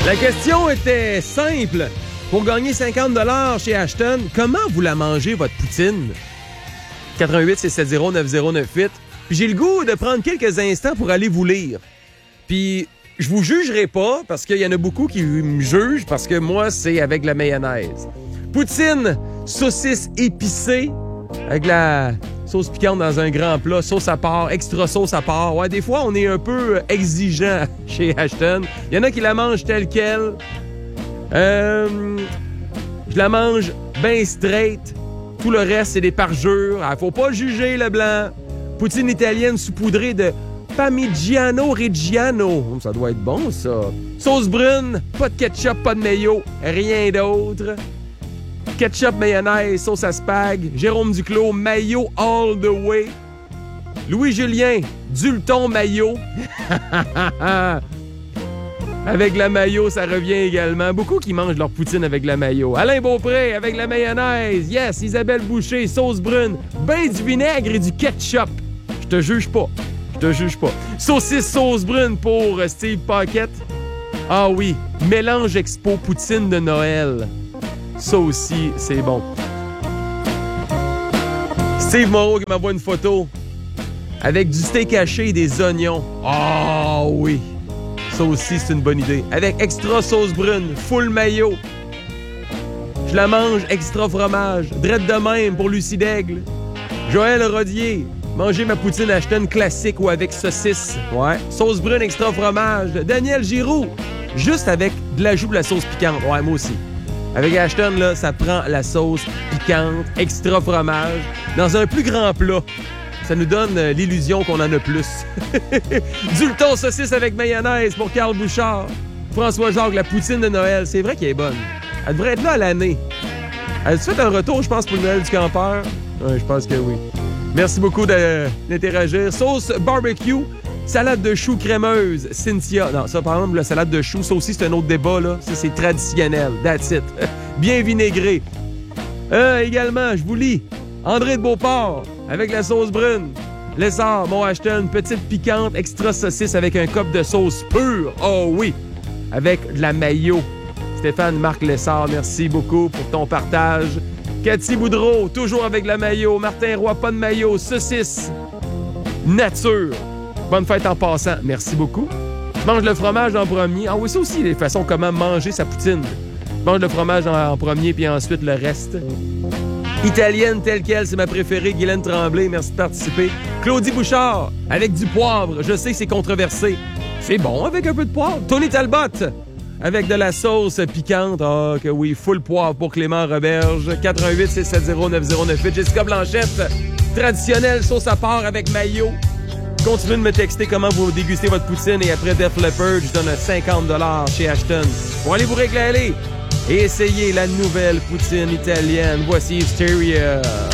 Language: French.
La question était simple. Pour gagner 50$ chez Ashton, comment vous la mangez, votre poutine? 88-670-9098. Puis j'ai le goût de prendre quelques instants pour aller vous lire. Puis je vous jugerai pas, parce qu'il y en a beaucoup qui me jugent, parce que moi, c'est avec la mayonnaise. Poutine, saucisse épicée, avec la sauce piquante dans un grand plat, sauce à part, extra sauce à part. Ouais, des fois, on est un peu exigeant chez Ashton. Il y en a qui la mangent telle quelle. Je la mange bien straight. Tout le reste, c'est des parjures. Faut pas juger le blanc. Poutine italienne saupoudrée de Parmigiano Reggiano. Ça doit être bon, ça. Sauce brune, pas de ketchup, pas de mayo, rien d'autre. Ketchup, mayonnaise, sauce à spag. Jérôme Duclos, mayo all the way. Louis-Julien, Dulton mayo. Avec la mayo, ça revient également. Beaucoup qui mangent leur poutine avec la mayo. Alain Beaupré, avec la mayonnaise. Yes, Isabelle Boucher, sauce brune. Ben du vinaigre et du ketchup. Je te juge pas. Saucisse sauce brune pour Steve Paquette. Ah oui, mélange expo poutine de Noël. Ça aussi, c'est bon. Steve Moreau qui m'envoie une photo avec du steak haché et des oignons. Ah oui. Ça aussi, c'est une bonne idée. Avec extra sauce brune, full mayo. Je la mange extra fromage. Drette de même pour Lucie Daigle. Joël Rodier. Manger ma poutine Ashton classique ou avec saucisse. Ouais. Sauce brune extra fromage. Daniel Giroux. Juste avec de l'ajout de la sauce piquante. Ouais, moi aussi. Avec Ashton, là, ça prend la sauce piquante, extra fromage, dans un plus grand plat. Ça nous donne l'illusion qu'on en a plus. Dulton saucisse avec mayonnaise pour Carl Bouchard. François Jacques, la poutine de Noël. C'est vrai qu'elle est bonne. Elle devrait être là à l'année. Elle a fait un retour, je pense, pour le Noël du campeur? Oui, je pense que oui. Merci beaucoup d'interagir. Sauce barbecue, salade de choux crémeuse, Cynthia. Non, ça, par exemple, la salade de choux, ça aussi, c'est un autre débat, là. Ça, c'est traditionnel. That's it. Bien vinaigré. Également, je vous lis. André de Beauport, avec la sauce brune. Lessard, mon Ashton, petite piquante, extra saucisse avec un cop de sauce pure. Oh oui! Avec de la mayo. Stéphane Marc Lessard, merci beaucoup pour ton partage. Cathy Boudreau, toujours avec de la mayo. Martin Roy, pas de mayo. Saucisse. Nature. Bonne fête en passant. Merci beaucoup. Je mange le fromage en premier. Ah oui, ça aussi, les façons comment manger sa poutine. Je mange le fromage en premier, puis ensuite le reste. Italienne telle quelle, c'est ma préférée. Guylaine Tremblay, merci de participer. Claudie Bouchard, avec du poivre. Je sais que c'est controversé. C'est bon avec un peu de poivre. Tony Talbot, avec de la sauce piquante. Ah, que oui, full poivre pour Clément Roberge. 88-670-9098. Jessica Blanchette, traditionnelle sauce à part avec mayo. Continuez de me texter comment vous dégustez votre poutine et après Def Leppard, je donne 50$ chez Ashton. Pour aller vous régaler et essayer la nouvelle poutine italienne. Voici Hysteria.